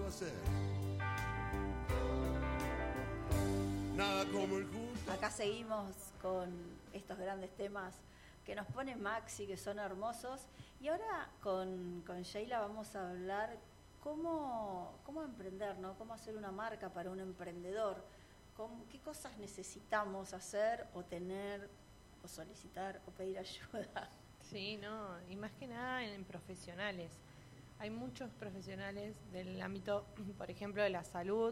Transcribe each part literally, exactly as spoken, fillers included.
hacer. Nada como el justo. Acá seguimos con estos grandes temas que nos pone Maxi, que son hermosos. Y ahora con, con Sheila vamos a hablar cómo, cómo emprender, ¿no? Cómo hacer una marca para un emprendedor. Cómo, qué cosas necesitamos hacer o tener o solicitar o pedir ayuda. Sí, no, y más que nada en, en profesionales. Hay muchos profesionales del ámbito, por ejemplo, de la salud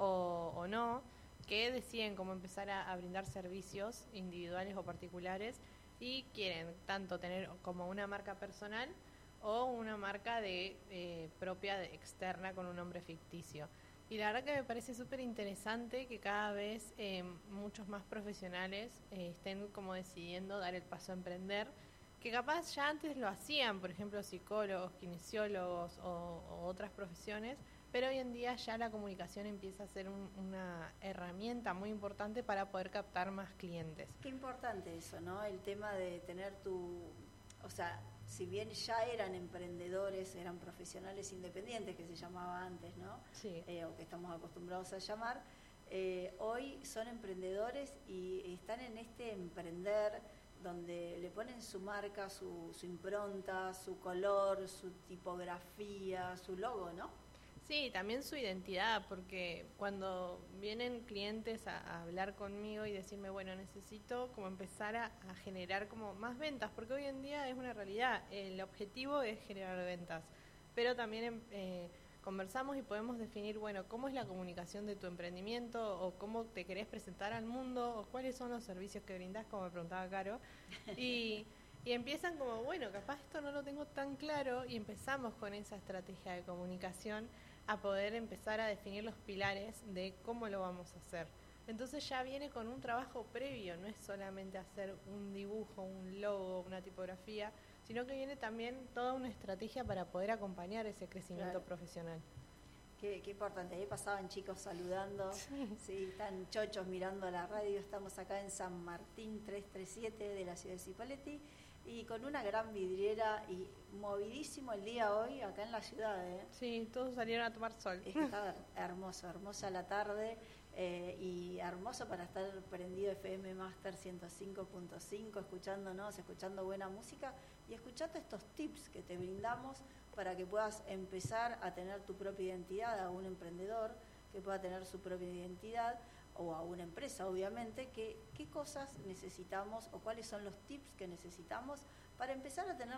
o, o no, que deciden cómo empezar a, a brindar servicios individuales o particulares y quieren tanto tener como una marca personal o una marca de eh, propia de, externa con un nombre ficticio. Y la verdad que me parece súper interesante que cada vez eh, muchos más profesionales eh, estén como decidiendo dar el paso a emprender, que capaz ya antes lo hacían, por ejemplo, psicólogos, kinesiólogos o, o otras profesiones, pero hoy en día ya la comunicación empieza a ser un, una herramienta muy importante para poder captar más clientes. Qué importante eso, ¿no? El tema de tener tu... O sea, si bien ya eran emprendedores, eran profesionales independientes, que se llamaba antes, ¿no? Sí. Eh, o que estamos acostumbrados a llamar, eh, hoy son emprendedores y están en este emprender donde le ponen su marca, su, su impronta, su color, su tipografía, su logo, ¿no? Sí, también su identidad, porque cuando vienen clientes a, a hablar conmigo y decirme, bueno, necesito como empezar a, a generar como más ventas, porque hoy en día es una realidad, el objetivo es generar ventas, pero también eh, conversamos y podemos definir, bueno, cómo es la comunicación de tu emprendimiento o cómo te querés presentar al mundo o cuáles son los servicios que brindás, como me preguntaba Caro, y... Y empiezan como, bueno, capaz esto no lo tengo tan claro y empezamos con esa estrategia de comunicación a poder empezar a definir los pilares de cómo lo vamos a hacer. Entonces ya viene con un trabajo previo, no es solamente hacer un dibujo, un logo, una tipografía, sino que viene también toda una estrategia para poder acompañar ese crecimiento Claro. Profesional. Qué, qué importante, ahí pasaban chicos saludando, sí. Sí, están chochos mirando la radio, estamos acá en San Martín trescientos treinta y siete de la ciudad de Cipolletti y con una gran vidriera y movidísimo el día hoy acá en la ciudad. ¿eh? Sí, todos salieron a tomar sol. Es que estaba hermoso, hermosa la tarde eh, y hermoso para estar prendido F M Master ciento cinco punto cinco, escuchándonos, escuchando buena música y escuchando estos tips que te brindamos para que puedas empezar a tener tu propia identidad, a un emprendedor que pueda tener su propia identidad o a una empresa, obviamente, que qué cosas necesitamos o cuáles son los tips que necesitamos para empezar a tener